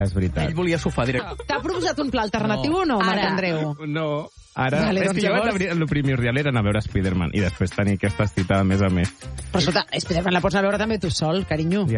És veritat. Ell volia sofà directe. T'ha proposat un pla alternatiu o no, Marc Andreu? No. Ara, Vale, és que jo el primordial era anar a veure Spider-Man i després tenir aquesta cita a més. Però escolta, Spider-Man la pots anar a veure també tu sol, carinyo.